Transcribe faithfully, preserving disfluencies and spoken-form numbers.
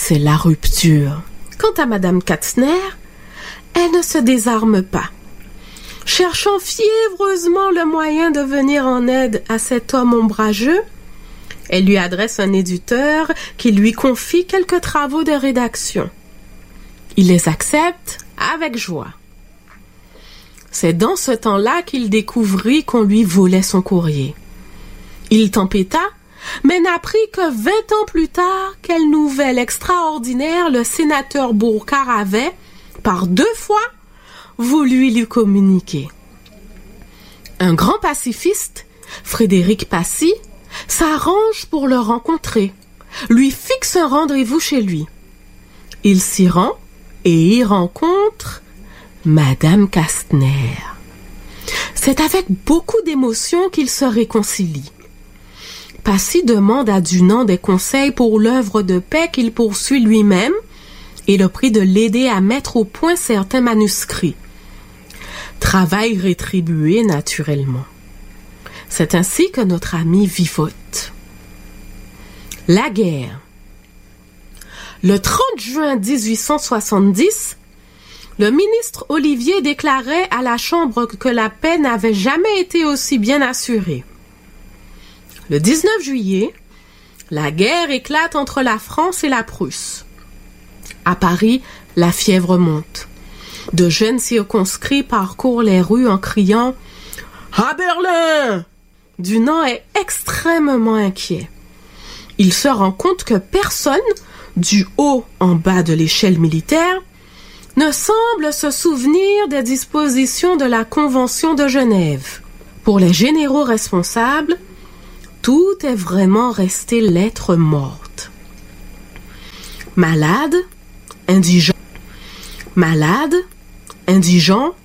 c'est la rupture. Quant à Madame Kastner, elle ne se désarme pas. Cherchant fiévreusement le moyen de venir en aide à cet homme ombrageux, elle lui adresse un éditeur qui lui confie quelques travaux de rédaction. Il les accepte avec joie. C'est dans ce temps-là qu'il découvrit qu'on lui volait son courrier. Il tempêta, mais n'apprit que vingt ans plus tard quelle nouvelle extraordinaire le sénateur Bourcard avait, par deux fois, voulu lui communiquer. Un grand pacifiste, Frédéric Passy, s'arrange pour le rencontrer, lui fixe un rendez-vous chez lui. Il s'y rend et y rencontre Madame Kastner. C'est avec beaucoup d'émotion qu'ils se réconcilient. Passy demande à Dunant des conseils pour l'œuvre de paix qu'il poursuit lui-même et le prie de l'aider à mettre au point certains manuscrits. Travail rétribué naturellement. C'est ainsi que notre ami vivote. La guerre. Le trente juin dix-huit cent soixante-dix, le ministre Olivier déclarait à la Chambre que la paix n'avait jamais été aussi bien assurée. Le dix-neuf juillet, la guerre éclate entre la France et la Prusse. À Paris, la fièvre monte. De jeunes circonscrits parcourent les rues en criant « À Berlin !» Dunant est extrêmement inquiet. Il se rend compte que personne, du haut en bas de l'échelle militaire, ne semble se souvenir des dispositions de la Convention de Genève. Pour les généraux responsables, tout est vraiment resté lettre morte. Malade, indigent, malade, indigent,